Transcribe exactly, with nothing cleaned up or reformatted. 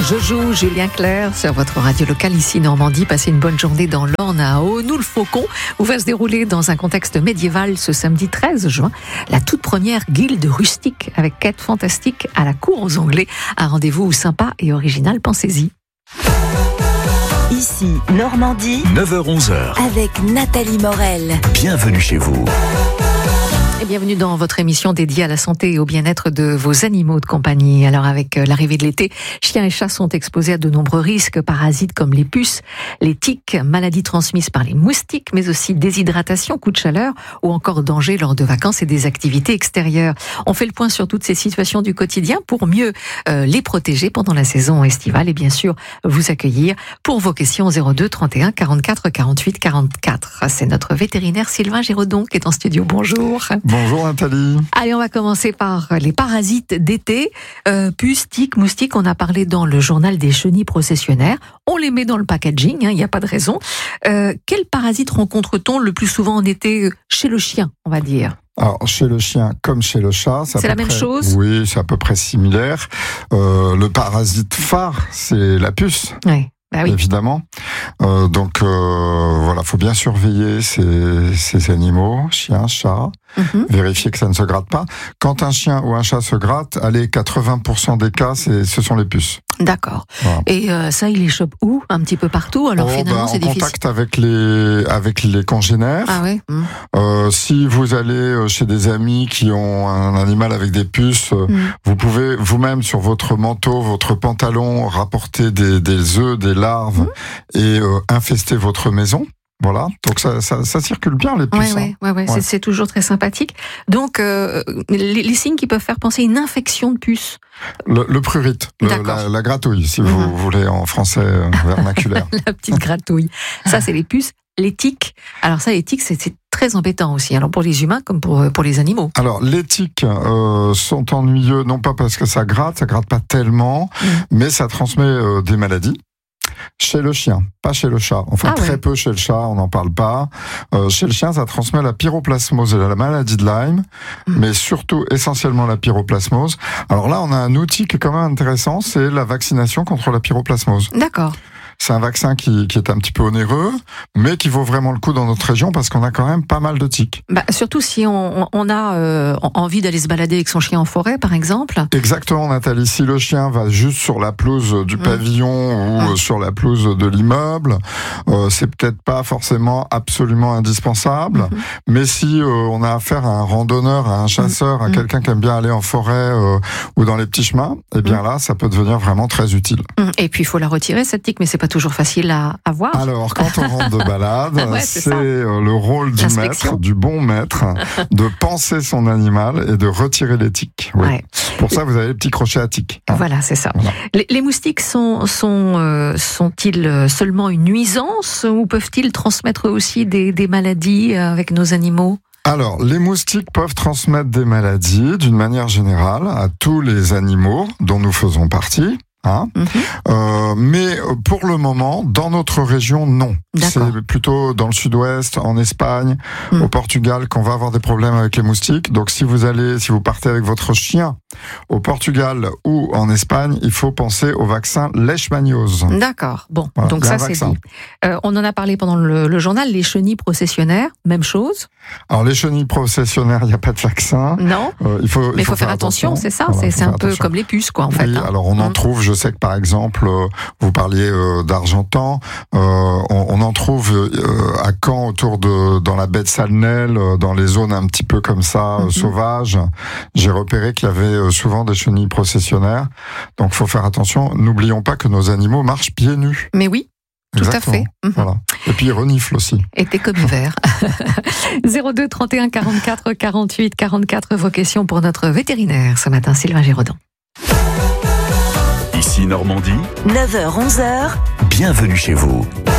Je joue Julien Clerc sur votre radio locale ici Normandie. Passez une bonne journée dans l'Orne à Haut-Nous-le-Faucon où va se dérouler dans un contexte médiéval ce samedi treize juin la toute première guilde rustique avec quête fantastique à la cour aux Anglais. Un rendez-vous sympa et original, pensez-y. Ici Normandie, neuf heures onze heures avec Nathalie Morel. Bienvenue chez vous. Et bienvenue dans votre émission dédiée à la santé et au bien-être de vos animaux de compagnie. Alors avec l'arrivée de l'été, chiens et chats sont exposés à de nombreux risques parasites comme les puces, les tiques, maladies transmises par les moustiques, mais aussi déshydratation, coups de chaleur ou encore danger lors de vacances et des activités extérieures. On fait le point sur toutes ces situations du quotidien pour mieux euh, les protéger pendant la saison estivale et bien sûr vous accueillir pour vos questions zéro deux trente et un quarante-quatre quarante-huit quarante-quatre. C'est notre vétérinaire Sylvain Géraudon qui est en studio. Bonjour. Bonjour Nathalie. Allez, on va commencer par les parasites d'été. Euh, puces, tiques, moustiques, on a parlé dans le journal des chenilles processionnaires. On les met dans le packaging, il hein, n'y a pas de raison. Euh, quels parasites rencontre-t-on le plus souvent en été chez le chien, on va dire ? Alors, chez le chien comme chez le chat, c'est, c'est la près, même chose ? Oui, c'est à peu près similaire. Euh, le parasite phare, c'est la puce. Ouais. Bah oui. Évidemment. Euh, donc euh, voilà, faut bien surveiller ces, ces animaux, chiens, chats, mm-hmm. vérifier que ça ne se gratte pas. Quand un chien ou un chat se gratte, allez, quatre-vingts pour cent des cas, c'est, ce sont les puces. D'accord. Voilà. Et euh, ça, il les chope où ? Un petit peu partout. Alors oh, finalement, bah, c'est en difficile. En contact avec les avec les congénères. Ah oui. Mmh. Euh, si vous allez chez des amis qui ont un animal avec des puces, mmh. vous pouvez vous-même sur votre manteau, votre pantalon, rapporter des, des œufs, des larves mmh. et euh, infester votre maison. Voilà, donc ça, ça, ça circule bien les puces. Oui, oui, ouais, ouais. c'est, c'est toujours très sympathique. Donc, euh, les, les signes qui peuvent faire penser à une infection de puce. Le, le prurite, le, la, la gratouille, si mm-hmm. vous voulez en français euh, vernaculaire. La petite gratouille. Ça, c'est les puces. Les tiques. Alors ça, les tiques, c'est, c'est très embêtant aussi. Alors pour les humains comme pour pour les animaux. Alors les tiques euh, sont ennuyeux, non pas parce que ça gratte, ça gratte pas tellement, mm. mais ça transmet euh, des maladies. Chez le chien, pas chez le chat. Enfin, ah ouais. très peu chez le chat, on n'en parle pas. Euh, chez le chien, ça transmet la pyroplasmose et la maladie de Lyme, mmh. mais surtout, essentiellement, la pyroplasmose. Alors là, on a un outil qui est quand même intéressant, c'est la vaccination contre la pyroplasmose. D'accord. C'est un vaccin qui, qui est un petit peu onéreux, mais qui vaut vraiment le coup dans notre région parce qu'on a quand même pas mal de tiques. Bah, surtout si on, on a euh, envie d'aller se balader avec son chien en forêt, par exemple. Exactement, Nathalie. Si le chien va juste sur la pelouse du mmh. pavillon ou mmh. sur la pelouse de l'immeuble, euh, c'est peut-être pas forcément absolument indispensable. Mmh. Mais si euh, on a affaire à un randonneur, à un chasseur, mmh. à quelqu'un qui aime bien aller en forêt euh, ou dans les petits chemins, eh bien mmh. là, ça peut devenir vraiment très utile. Mmh. Et puis il faut la retirer cette tique, mais c'est pas toujours facile à, à voir. Alors, quand on rentre de balade, ouais, c'est, c'est le rôle du L'inspection. maître, du bon maître, de panser son animal et de retirer les tiques. Oui. Ouais. Pour ça, vous avez les petits crochets à tiques. Hein. Voilà, c'est ça. Voilà. Les, les moustiques sont, sont, euh, sont-ils seulement une nuisance ou peuvent-ils transmettre aussi des, des maladies avec nos animaux ? Alors, les moustiques peuvent transmettre des maladies d'une manière générale à tous les animaux dont nous faisons partie. Hein mmh. euh, mais pour le moment, dans notre région, non. D'accord. C'est plutôt dans le sud-ouest, en Espagne, mmh. au Portugal, qu'on va avoir des problèmes avec les moustiques. Donc, si vous allez, si vous partez avec votre chien au Portugal ou en Espagne, il faut penser au vaccin leishmaniose. D'accord. Bon, voilà, donc ça c'est dit. Euh, on en a parlé pendant le, le journal. Les chenilles processionnaires, même chose. Alors les chenilles processionnaires, il n'y a pas de vaccin. Non. Euh, il faut. Mais il faut, faut faire attention, attention. c'est ça. Voilà, c'est c'est un peu attention. comme les puces, quoi, en oui, fait. Hein. Alors on en mmh. trouve. Je sais que par exemple, euh, vous parliez euh, d'Argentan. Euh, on, on en trouve euh, à Caen, autour de dans la baie de Salnel, euh, dans les zones un petit peu comme ça, mmh. euh, sauvages. J'ai repéré qu'il y avait euh, souvent des chenilles processionnaires. Donc, faut faire attention. N'oublions pas que nos animaux marchent pieds nus. Mais oui. Tout Exactement. à fait. Mmh. Voilà. Et puis ils reniflent aussi. Et t'es comme hiver. zéro deux trente et un quarante-quatre quarante-huit quarante-quatre, vos questions pour notre vétérinaire ce matin, Sylvain Géraudon. Ici Normandie, neuf heures onze heures. Bienvenue chez vous.